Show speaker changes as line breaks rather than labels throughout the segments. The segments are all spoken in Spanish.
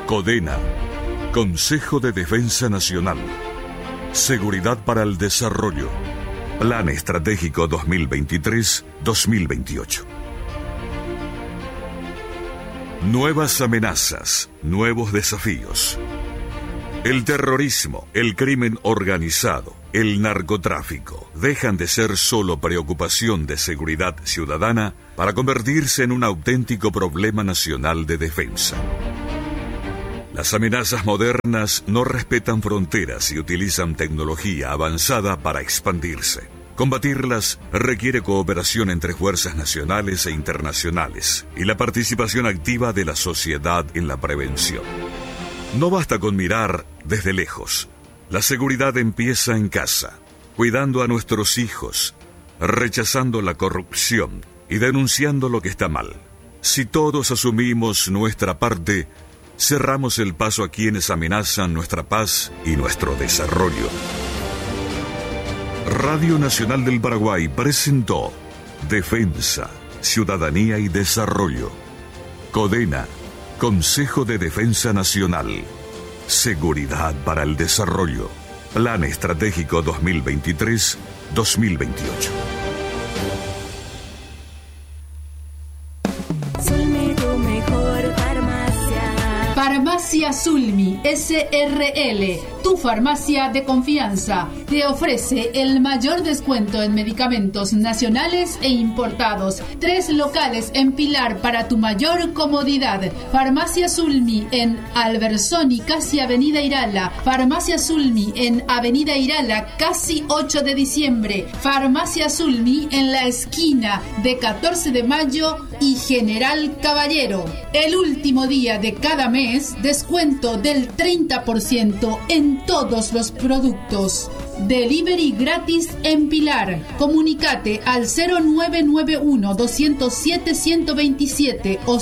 CODENA, Consejo de Defensa Nacional. Seguridad para el Desarrollo. Plan Estratégico 2023-2028. Nuevas amenazas, nuevos desafíos. El terrorismo, el crimen organizado, el narcotráfico dejan de ser solo preocupación de seguridad ciudadana para convertirse en un auténtico problema nacional de defensa. Las amenazas modernas no respetan fronteras y utilizan tecnología avanzada para expandirse. Combatirlas requiere cooperación entre fuerzas nacionales e internacionales y la participación activa de la sociedad en la prevención. No basta con mirar desde lejos. La seguridad empieza en casa, cuidando a nuestros hijos, rechazando la corrupción y denunciando lo que está mal. Si todos asumimos nuestra parte, cerramos el paso a quienes amenazan nuestra paz y nuestro desarrollo. Radio Nacional del Paraguay presentó Defensa, Ciudadanía y Desarrollo. CODENA, Consejo de Defensa Nacional. Seguridad para el Desarrollo. Plan Estratégico 2023-2028.
Farmacia Sulmi SRL, tu farmacia de confianza, te ofrece el mayor descuento en medicamentos nacionales e importados. 3 locales en Pilar para tu mayor comodidad. Farmacia Sulmi en Albersoni, casi Avenida Irala. Farmacia Sulmi en Avenida Irala, casi 8 de diciembre. Farmacia Sulmi en la esquina de 14 de mayo y General Caballero. El último día de cada mes, descuento del 30% en todos los productos. Delivery gratis en Pilar. Comunicate al 0991-207-127 o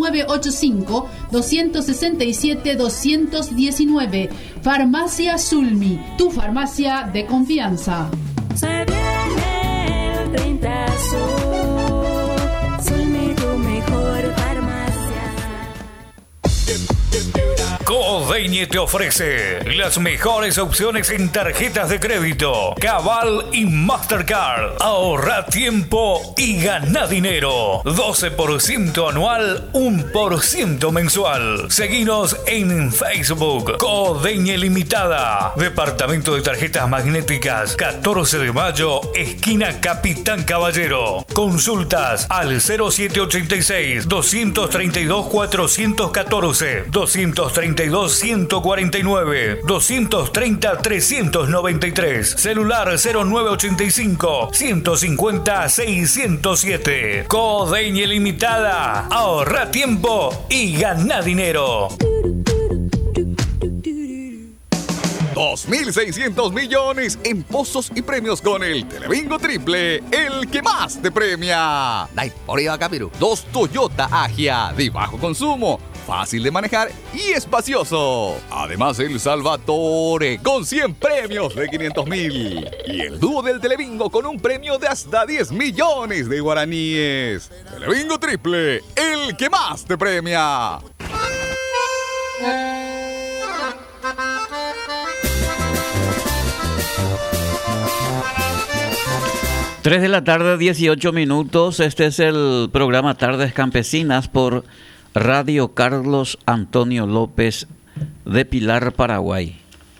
0985-267-219. Farmacia Sulmi, tu farmacia de confianza.
Se viene el 30 Sulmi, tu mejor farmacia.
Codeñe te ofrece las mejores opciones en tarjetas de crédito, Cabal y Mastercard. Ahorra tiempo y gana dinero. 12% anual, 1% mensual. Seguinos en Facebook. Codeñe Limitada. Departamento de Tarjetas Magnéticas, 14 de mayo, esquina Capitán Caballero. Consultas al 0786-232-414, 232-149, 230-393, celular 0985-150-607. Codeñe Limitada. Ahorra tiempo y gana dinero.
2.600 millones en pozos y premios con el Telebingo Triple, el que más te premia. Dai, por ahí va, Capiru. 2 Toyota Agia de bajo consumo, fácil de manejar y espacioso. Además, el Salvatore con 100 premios de 500.000. Y el dúo del Telebingo con un premio de hasta 10 millones de guaraníes. Telebingo Triple, el que más te premia.
3 de la tarde, 18 minutos. Este es el programa Tardes Campesinas por Radio Carlos Antonio López de Pilar, Paraguay.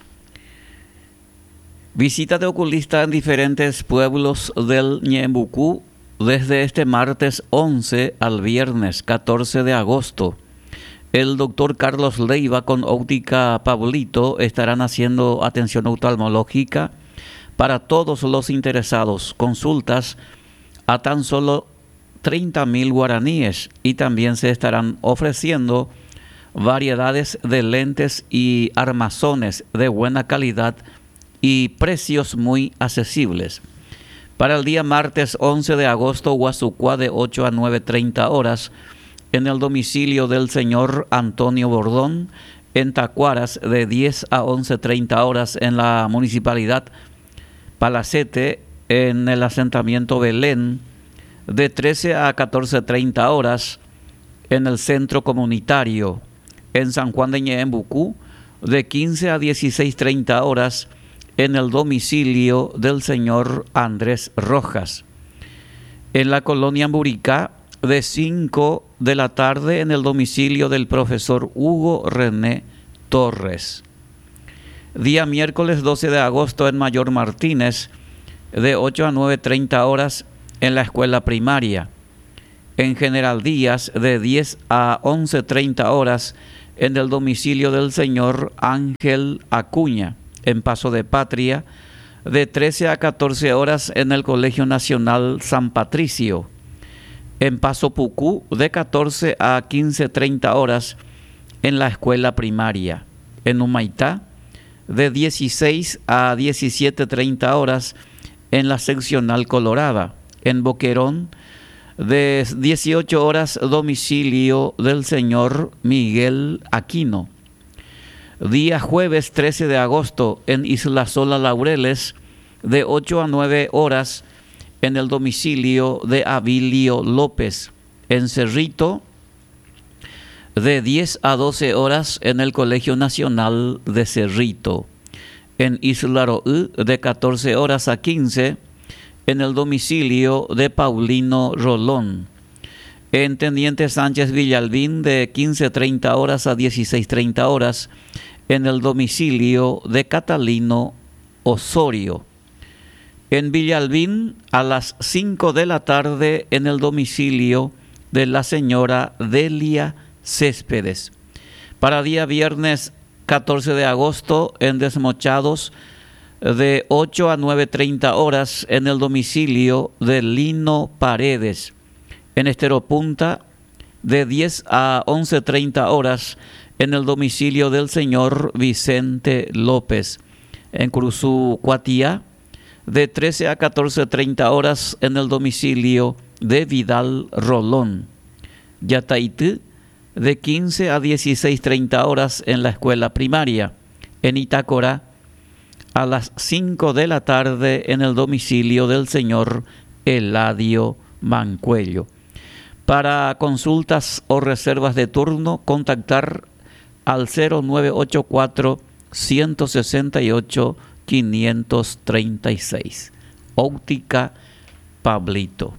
Visita de oculista en diferentes pueblos del Ñembucú desde este martes 11 al viernes 14 de agosto. El doctor Carlos Leiva con Óptica Pablito estarán haciendo atención oftalmológica para todos los interesados. Consultas a tan solo 30.000 guaraníes y también se estarán ofreciendo variedades de lentes y armazones de buena calidad y precios muy accesibles. Para el día martes 11 de agosto, Guasucuá de 8 a 9:30 horas, en el domicilio del señor Antonio Bordón, en Tacuaras de 10 a 11:30 horas, en la municipalidad Palacete, en el asentamiento Belén, de 13 a 14:30 horas, en el centro comunitario en San Juan de Ñeembucú, de 15 a 16:30 horas, en el domicilio del señor Andrés Rojas. En la colonia Amburicá, de 5 de la tarde, en el domicilio del profesor Hugo René Torres. Día miércoles 12 de agosto en Mayor Martínez, de 8 a 9:30 horas, en la escuela primaria. En General Díaz, de 10 a 11:30 horas, en el domicilio del señor Ángel Acuña. En Paso de Patria, de 13 a 14 horas, en el Colegio Nacional San Patricio. En Paso Pucú, de 14 a 15:30 horas, en la escuela primaria. En Humaitá, de 16 a 17:30 horas, en la seccional Colorada. En Boquerón, de 18 horas, domicilio del señor Miguel Aquino. Día jueves 13 de agosto, en Isla Sola Laureles, de 8 a 9 horas, en el domicilio de Abilio López. En Cerrito, de 10 a 12 horas, en el Colegio Nacional de Cerrito. En Isla Roú, de 14 horas a 15, en el domicilio de Paulino Rolón. En Teniente Sánchez Villalbín, de 15:30 horas a 16:30 horas, en el domicilio de Catalino Osorio. En Villalbín, a las 5 de la tarde, en el domicilio de la señora Delia Céspedes. Para día viernes 14 de agosto, en Desmochados, de 8 a 9:30 horas, en el domicilio de Lino Paredes. En Estero Punta, de 10 a 11:30 horas, en el domicilio del señor Vicente López. En Cruzú Cuatía, de 13 a 14:30 horas, en el domicilio de Vidal Rolón. Yataití, de 15 a 16:30 horas, en la escuela primaria. En Itacora, a las 5 de la tarde, en el domicilio del señor Eladio Mancuello. Para consultas o reservas de turno, contactar al 0984 168 536. Óptica Pablito.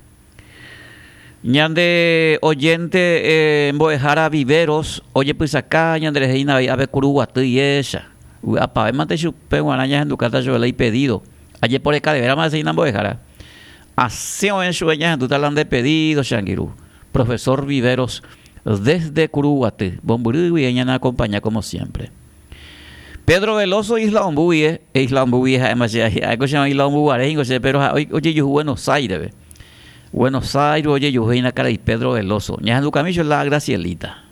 Ñande oyente en Boejara Viveros, oye pues acá ñande reina ave curuguatú y ella. Apa mate chupe guanaña en Ducata yo le he pedido. Ayer por acá de vera más en Boejara. Así o en sueñas en tu talán de pedido, Shangiru. Profesor Viveros desde Curuguatú. Bomburú y ella nos acompaña como siempre. Pedro Veloso, Isla Ombuye, además ya hay que llamar Isla Ombuye, pero oye yo Buenos Aires, oye yo en la cara de Pedro Veloso. Ya en tu camino la Gracielita.